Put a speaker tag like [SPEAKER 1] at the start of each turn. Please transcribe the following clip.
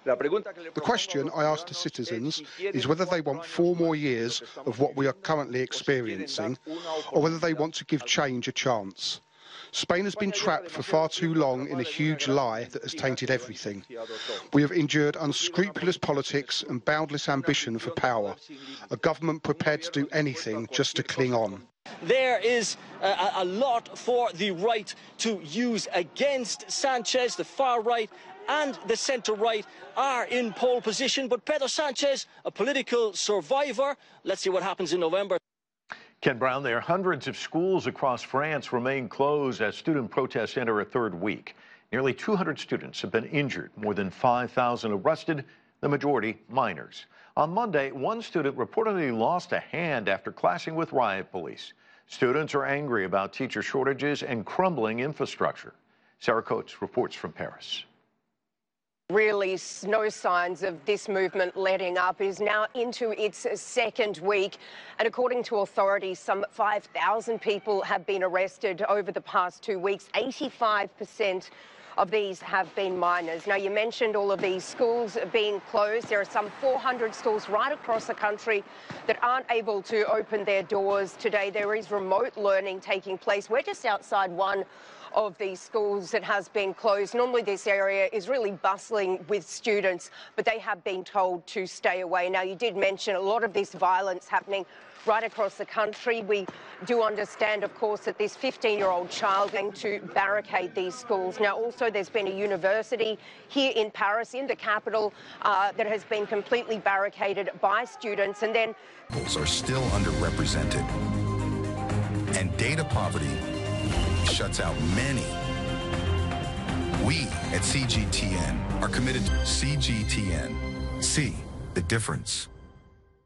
[SPEAKER 1] The question I asked the citizens is whether they want 4 more years of what we are currently experiencing, or whether they want to give change a chance. Spain has been trapped for far too long in a huge lie that has tainted everything. We have endured unscrupulous politics and boundless ambition for power, a government prepared to do anything just to cling on.
[SPEAKER 2] There is a lot for the right to use against Sanchez. The far right and the centre-right are in pole position, but Pedro Sanchez, a political survivor. Let's see what happens in November.
[SPEAKER 3] Ken Brown there. Hundreds of schools across France remain closed as student protests enter a 3rd week. Nearly 200 students have been injured, more than 5,000 arrested, the majority minors. On Monday, one student reportedly lost a hand after clashing with riot police. Students are angry about teacher shortages and crumbling infrastructure. Sarah Coates reports from Paris.
[SPEAKER 4] Really no signs of this movement letting up. It is now into its 2nd week, and according to authorities, some 5,000 people have been arrested over the past 2 weeks. 85% of these have been minors. Now, you mentioned all of these schools being closed. There are some 400 schools right across the country that aren't able to open their doors today. There is remote learning taking place. We're just outside one of these schools that has been closed. Normally this area is really bustling with students, but they have been told to stay away. Now, you did mention a lot of this violence happening right across the country. We do understand, of course, that this 15-year-old child is going to barricade these schools. Now, also, there's been a university here in Paris, in the capital, that has been completely barricaded by students. And then
[SPEAKER 5] are still underrepresented, and data poverty shuts out many. We at CGTN are committed to CGTN. See the difference.